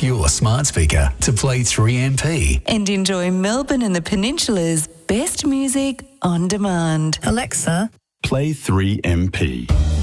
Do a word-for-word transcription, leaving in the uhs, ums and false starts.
your smart speaker to Play three M P. And enjoy Melbourne and the Peninsula's best music on demand. Alexa, Play three M P.